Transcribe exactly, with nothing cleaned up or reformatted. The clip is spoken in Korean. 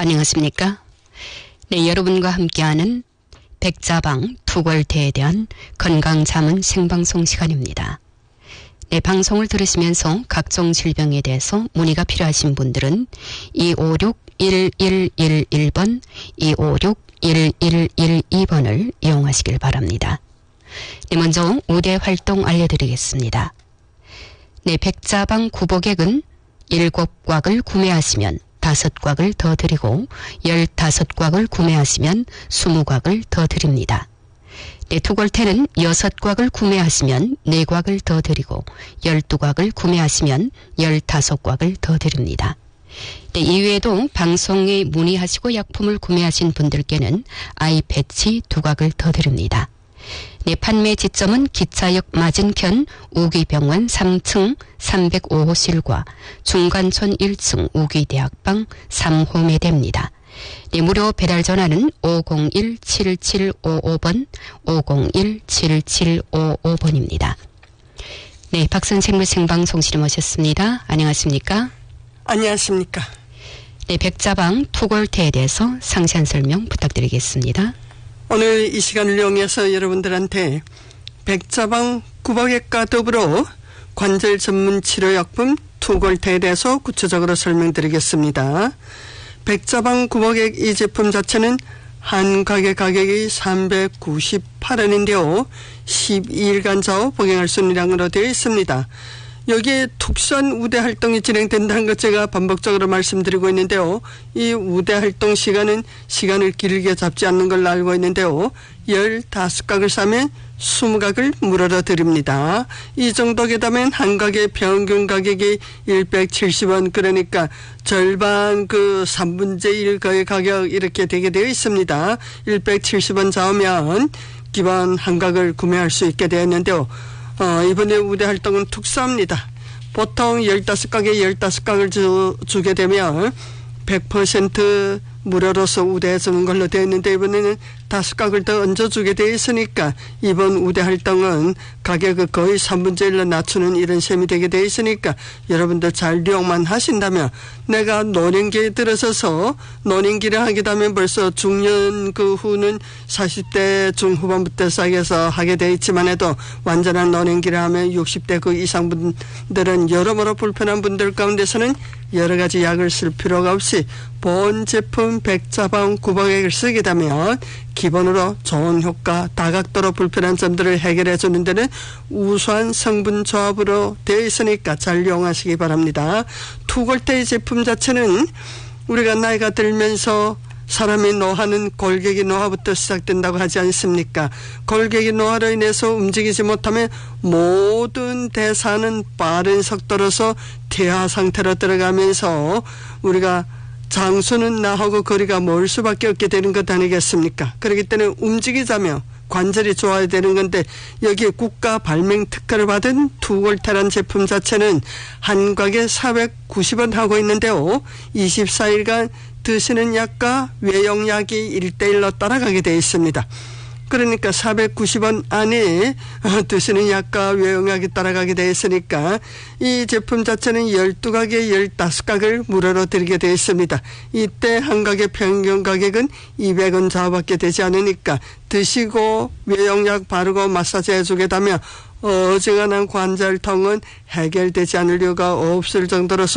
안녕하십니까? 네, 여러분과 함께하는 백자방 투골태에 대한 건강자문 생방송 시간입니다. 네, 방송을 들으시면서 각종 질병에 대해서 문의가 필요하신 분들은 이오육 일일일일 번, 이오육 일일일이 번을 이용하시길 바랍니다. 네, 먼저 우대 활동 알려드리겠습니다. 네, 백자방 구보객은 일곱 곽을 구매하시면 다섯 곽을 더 드리고 열다섯 곽을 구매하시면 스무 곽을 더 드립니다. 네, 투골태는 여섯 곽을 구매하시면 네 곽을 더 드리고 열두 곽을 구매하시면 열다섯 곽을 더 드립니다. 네, 이외에도 방송에 문의하시고 약품을 구매하신 분들께는 아이 패치 두 곽을 더 드립니다. 네, 판매 지점은 기차역 맞은편 우기병원 삼 층 삼백오 호실과 중간촌 일 층 우기대학방 삼 호매대입니다. 네, 무료 배달 전화는 오공일 칠칠오오 번, 오공일 칠칠오오 번입니다. 네, 박 선생님 생방송실에 모셨습니다. 안녕하십니까? 안녕하십니까? 네, 백자방 투골태에 대해서 상세한 설명 부탁드리겠습니다. 오늘 이 시간을 이용해서 여러분들한테 백자방 구보객과 더불어 관절 전문 치료약품 투골태에 대해서 구체적으로 설명드리겠습니다. 백자방 구보객 이 제품 자체는 한 가게 가격이 삼백구십팔 원인데요. 십이 일간 좌우 복용할 수 있는 양으로 되어 있습니다. 여기에 특수한 우대 활동이 진행된다는 것 제가 반복적으로 말씀드리고 있는데요. 이 우대 활동 시간은 시간을 길게 잡지 않는 걸로 알고 있는데요. 열다섯 곽을 사면 스무 곽을 무료로 드립니다. 이 정도 계다면 한 가게 평균 가격이 백칠십 원, 그러니까 절반 그 삼분의 일 거의 가격 이렇게 되게 되어 있습니다. 백칠십 원 좌우면 기본 한 곽을 구매할 수 있게 되었는데요. 어, 이번에 우대 활동은 특수합니다. 보통 열다섯 곽에 열다섯 곽을 주, 주게 되면 백 퍼센트 무료로서 우대해 주는 걸로 되어 있는데 이번에는 다섯 곽을 더 얹어주게 되어 있으니까 이번 우대 활동은 가격을 거의 삼분의 일로 낮추는 이런 셈이 되게 되어 있으니까 여러분들 잘 이용만 하신다면, 내가 노년기에 들어서서 노년기를 하게 되면 벌써 중년 그 후는 사십 대 중후반부터 시작해서 하게 되어 있지만 해도 완전한 노년기를 하면 육십 대 그 이상 분들은 여러모로 불편한 분들 가운데서는 여러 가지 약을 쓸 필요가 없이 본 제품 백자방 구보객을 쓰게 되면 기본으로 좋은 효과, 다각도로 불편한 점들을 해결해 주는 데는 우수한 성분 조합으로 되어 있으니까 잘 이용하시기 바랍니다. 투골태의 제품 자체는 우리가 나이가 들면서 사람이 노화는 골격이 노화부터 시작된다고 하지 않습니까? 골격이 노화로 인해서 움직이지 못하면 모든 대사는 빠른 속도로서 퇴화 상태로 들어가면서 우리가 장수는 나하고 거리가 멀 수밖에 없게 되는 것 아니겠습니까? 그렇기 때문에 움직이자며 관절이 좋아야 되는 건데 여기에 국가 발명 특허를 받은 투골태란 제품 자체는 한 곽에 사백구십 원 하고 있는데요. 이십사 일간 드시는 약과 외용약이 일 대 일로 따라가게 되어 있습니다. 그러니까 사백구십 원 안에 드시는 약과 외용약이 따라가게 되어 있으니까 이 제품 자체는 열두 곽에 열다섯 곽을 무료로 드리게 되어 있습니다. 이때 한 곽의 평균 가격은 이백 원 좌우밖에 되지 않으니까 드시고 외용약 바르고 마사지 해주게 되면 어지간한 관절통은 해결되지 않을 이유가 없을 정도로서